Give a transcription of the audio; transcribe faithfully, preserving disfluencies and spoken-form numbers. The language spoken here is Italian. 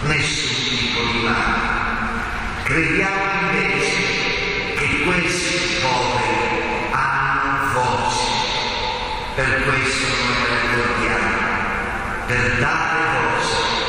nessun tipo di male. Crediamo invece che questi poveri hanno voce, per questo noi raccontiamo, per dare voce